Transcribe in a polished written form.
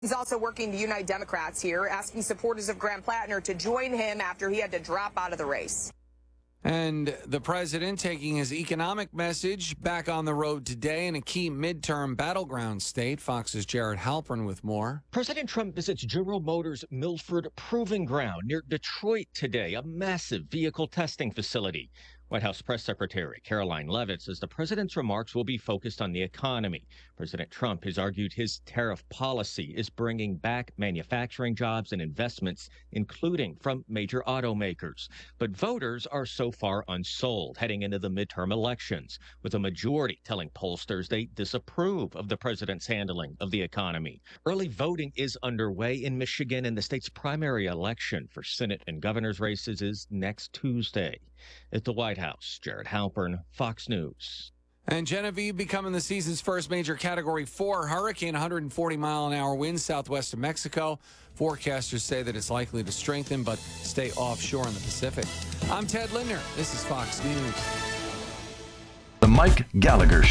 He's also working to unite Democrats here, asking supporters of Graham Plattner to join him after he had to drop out of the race. And the president taking his economic message back on the road today in a key midterm battleground state. Fox's Jared Halpern with more. President Trump visits General Motors' Milford Proving Ground near Detroit today, a massive vehicle testing facility. White House Press Secretary Caroline Leavitt says the president's remarks will be focused on the economy. President Trump has argued his tariff policy is bringing back manufacturing jobs and investments, including from major automakers. But voters are so far unsold heading into the midterm elections, with a majority telling pollsters they disapprove of the president's handling of the economy. Early voting is underway in Michigan, and the state's primary election for Senate and governor's races is next Tuesday. At the White House, Jared Halpern, Fox News. And Genevieve becoming the season's first major Category 4 hurricane, 140-mile-an-hour winds southwest of Mexico. Forecasters say that it's likely to strengthen but stay offshore in the Pacific. I'm Ted Lindner. This is Fox News. The Mike Gallagher